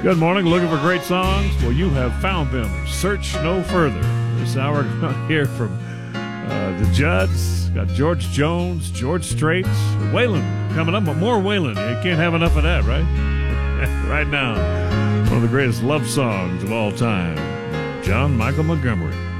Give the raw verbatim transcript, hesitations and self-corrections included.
Good morning. Looking for great songs? Well, you have found them. Search no further. This hour, we're going to hear from uh, the Judds. Got George Jones, George Strait, Waylon coming up, but more Waylon. You can't have enough of that, right? Right now, one of the greatest love songs of all time, John Michael Montgomery.